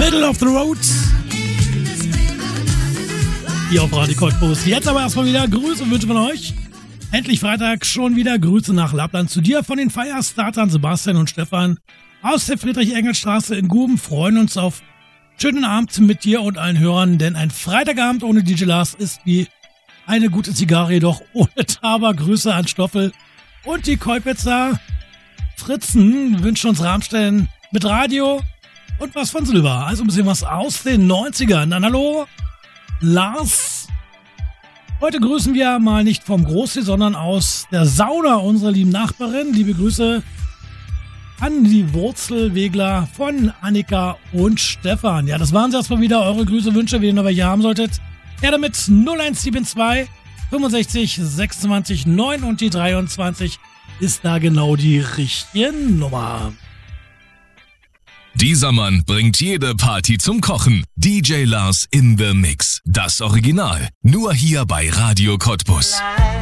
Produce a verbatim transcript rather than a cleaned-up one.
Middle of the Road. Hier auf Radio Cottbus. Jetzt aber erstmal wieder Grüße und Wünsche von euch. Endlich Freitag, schon wieder Grüße nach Lappland zu dir von den Firestartern Sebastian und Stefan aus der Friedrich-Engels-Straße in Guben. Freuen uns auf schönen Abend mit dir und allen Hörern, denn ein Freitagabend ohne D J Lars ist wie eine gute Zigarre, jedoch ohne Tabak. Grüße an Stoffel und die Kolpitzer Fritzen wünschen uns Rammstein mit Radio und was von Silber. Also ein bisschen was aus den neunzigern. Dann hallo, Lars. Heute grüßen wir mal nicht vom Großsee, sondern aus der Sauna unserer lieben Nachbarin. Liebe Grüße an die Wurzelwegler von Annika und Stefan. Ja, das waren sie erstmal wieder. Eure Grüße, Wünsche, wen ihr aber hier haben solltet. Ja, damit null eins sieben zwei fünfundsechzig sechsundzwanzig neun und die dreiundzwanzig ist da genau die richtige Nummer. Dieser Mann bringt jede Party zum Kochen. D J Lars in the Mix. Das Original. Nur hier bei Radio Cottbus.